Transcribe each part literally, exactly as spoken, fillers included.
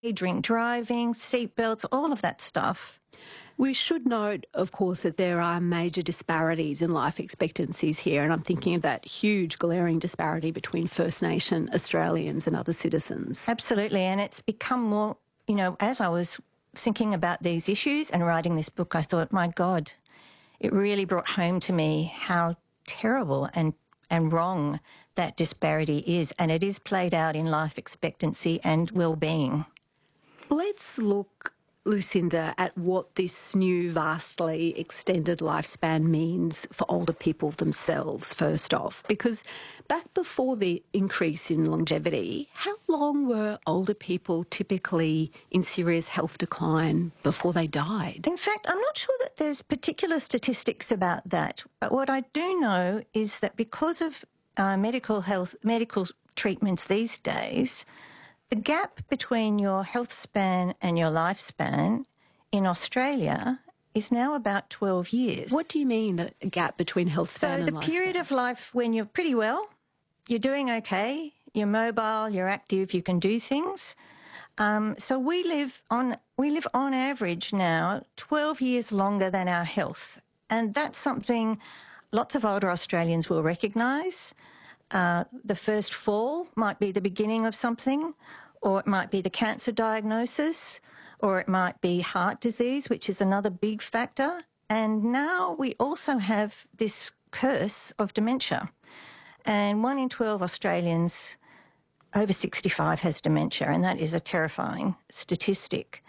drink driving, seatbelts, all of that stuff. We should note, of course, that there are major disparities in life expectancies here, and I'm thinking of that huge glaring disparity between First Nation Australians and other citizens. Absolutely, and it's become more, you know, as I was thinking about these issues and writing this book, I thought, my God, it really brought home to me how terrible and, and wrong that disparity is, and it is played out in life expectancy and well-being. Let's look, Lucinda, at what this new vastly extended lifespan means for older people themselves, first off, because back before the increase in longevity, how long were older people typically in serious health decline before they died? In fact, I'm not sure that there's particular statistics about that, but what I do know is that because of uh, medical health, medical treatments these days, the gap between your health span and your lifespan in Australia is now about twelve years. What do you mean, the gap between health span so and lifespan? So the lifespan? period of life when you're pretty well, you're doing okay, you're mobile, you're active, you can do things. Um, so we live on we live on average now twelve years longer than our health, and that's something lots of older Australians will recognise. Uh, the first fall might be the beginning of something, or it might be the cancer diagnosis, or it might be heart disease, which is another big factor. And now we also have this curse of dementia. And one in twelve Australians over sixty-five has dementia, and that is a terrifying statistic.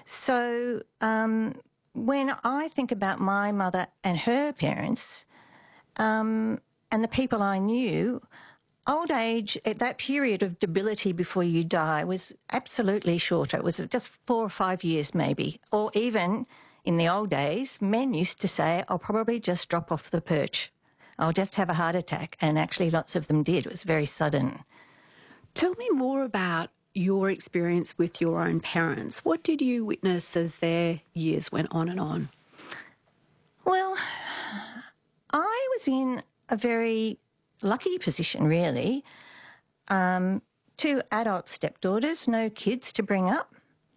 So um, when I think about my mother and her parents, um, and the people I knew, old age, at that period of debility before you die was absolutely shorter. It was just four or five years maybe. Or even in the old days, men used to say, I'll probably just drop off the perch. I'll just have a heart attack. And actually lots of them did. It was very sudden. Tell me more about your experience with your own parents. What did you witness as their years went on and on? Well, I was in a very lucky position, really. Um, two adult stepdaughters, no kids to bring up.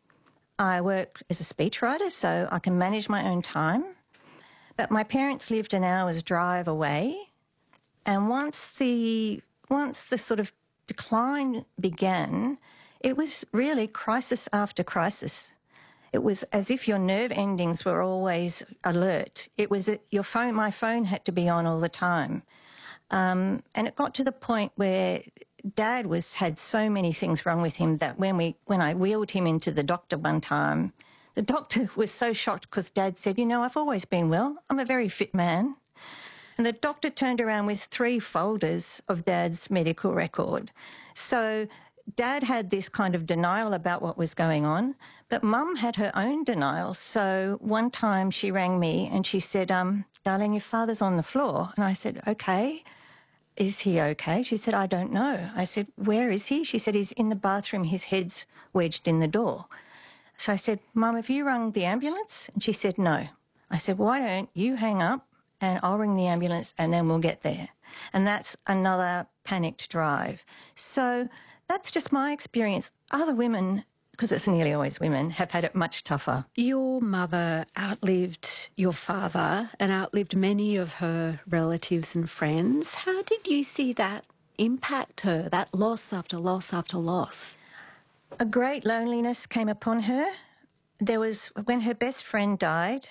I work as a speechwriter, so I can manage my own time. But my parents lived an hour's drive away, and once the once the sort of decline began, it was really crisis after crisis. It was as if your nerve endings were always alert. It was that your phone, my phone had to be on all the time. Um, and it got to the point where Dad was had so many things wrong with him that when we when I wheeled him into the doctor one time, the doctor was so shocked because Dad said, you know, I've always been well. I'm a very fit man. And the doctor turned around with three folders of Dad's medical record. So Dad had this kind of denial about what was going on, but Mum had her own denial. So one time she rang me and she said, um, darling, your father's on the floor. And I said, okay. Is he okay? She said, I don't know. I said, where is he? She said, he's in the bathroom. His head's wedged in the door. So I said, Mum, have you rung the ambulance? And she said, no. I said, why don't you hang up and I'll ring the ambulance and then we'll get there. And that's another panicked drive. So that's just my experience. Other women, because it's nearly always women, have had it much tougher. Your mother outlived your father and outlived many of her relatives and friends. How did you see that impact her, that loss after loss after loss? A great loneliness came upon her. There was, when her best friend died,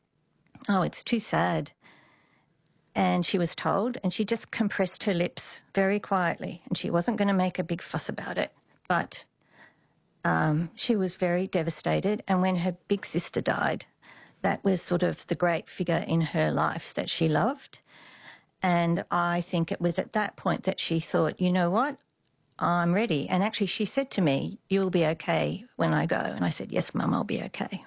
oh, it's too sad. And she was told, and she just compressed her lips very quietly, and she wasn't going to make a big fuss about it. But um, she was very devastated. And when her big sister died, that was sort of the great figure in her life that she loved. And I think it was at that point that she thought, you know what, I'm ready. And actually she said to me, you'll be okay when I go. And I said, yes, Mum, I'll be okay.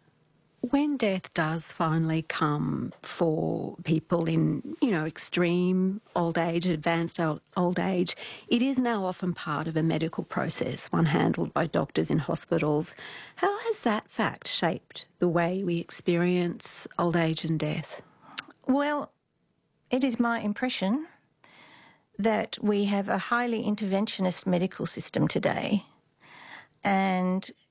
When death does finally come for people in, you know, extreme old age, advanced old age, it is now often part of a medical process, one handled by doctors in hospitals. How has that fact shaped the way we experience old age and death? Well, it is my impression that we have a highly interventionist medical system today, and